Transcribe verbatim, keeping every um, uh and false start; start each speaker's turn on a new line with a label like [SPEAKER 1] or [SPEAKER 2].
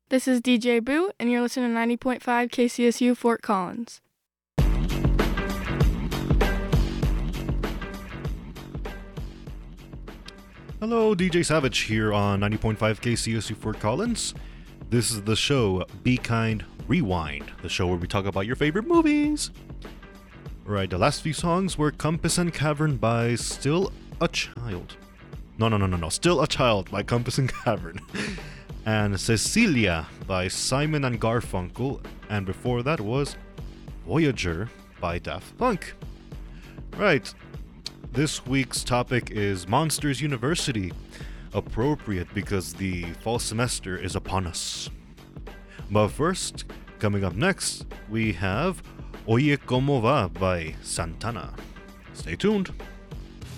[SPEAKER 1] This is D J Boo, and you're listening to ninety point five K C S U Fort Collins.
[SPEAKER 2] Hello, D J Savage here on ninety point five K C S U Fort Collins. This is the show Be Kind, Rewind, the show where we talk about your favorite movies. Right, the last few songs were Compass and Cavern by Still a Child. No, no, no, no, no. Still a Child by Compass and Cavern. And Cecilia by Simon and Garfunkel. And before that was Voyager by Daft Punk. Right. This week's topic is Monsters University. Appropriate because the fall semester is upon us. But first, coming up next, we have Oye Como Va by Santana. Stay tuned.